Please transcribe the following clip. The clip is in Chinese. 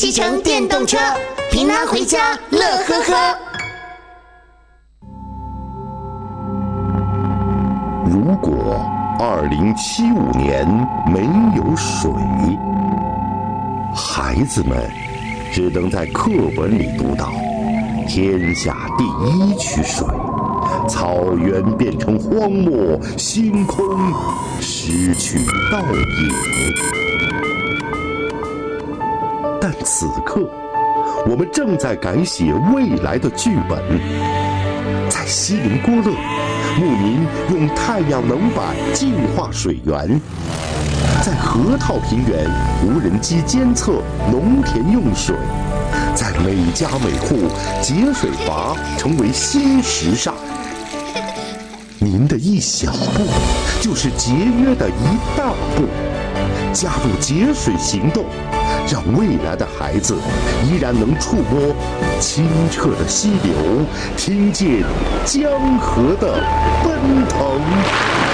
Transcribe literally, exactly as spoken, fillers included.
继承电动车，平安回家乐呵呵。 如果二零七五年没有水，孩子们只能在课本里读到天下第一区水，草原变成荒漠，星空失去倒影。但此刻，我们正在改写未来的剧本。在锡林郭勒，牧民用太阳能板净化水源；在河套平原，无人机监测农田用水；在每家每户，节水阀成为新时尚。您的一小步，就是节约的一大步。加入节水行动，让未来的孩子依然能触摸清澈的溪流，听见江河的奔腾。